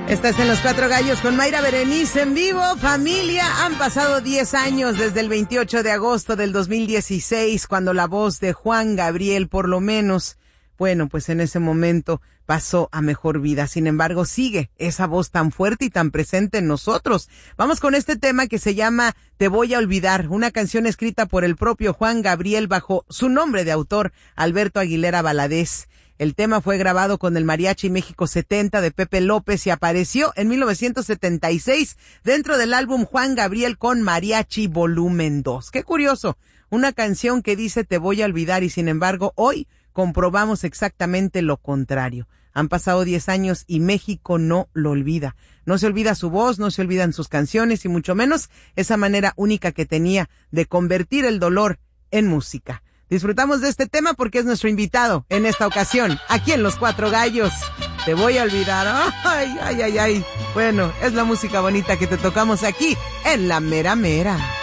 Estás en Los Cuatro Gallos con Mayra Berenice en vivo. Familia, han pasado 10 años desde el 28 de agosto del 2016, cuando la voz de Juan Gabriel, por lo menos, bueno, pues en ese momento pasó a mejor vida. Sin embargo, sigue esa voz tan fuerte y tan presente en nosotros. Vamos con este tema que se llama Te voy a olvidar, una canción escrita por el propio Juan Gabriel bajo su nombre de autor, Alberto Aguilera Valadez. El tema fue grabado con el Mariachi México 70 de Pepe López y apareció en 1976 dentro del álbum Juan Gabriel con Mariachi Volumen 2. Qué curioso, una canción que dice te voy a olvidar y sin embargo hoy comprobamos exactamente lo contrario. Han pasado 10 años y México no lo olvida. No se olvida su voz, no se olvidan sus canciones y mucho menos esa manera única que tenía de convertir el dolor en música. Disfrutamos de este tema porque es nuestro invitado en esta ocasión, aquí en Los Cuatro Gallos. Te voy a olvidar. Ay, ay, ay, ay. Bueno, es la música bonita que te tocamos aquí en La Mera Mera.